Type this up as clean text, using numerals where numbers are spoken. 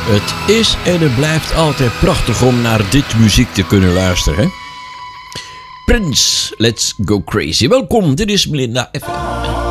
Het is en het blijft altijd prachtig om naar dit muziek te kunnen luisteren. Hè? Prince, Let's Go Crazy. Welkom, dit is Melinda FM.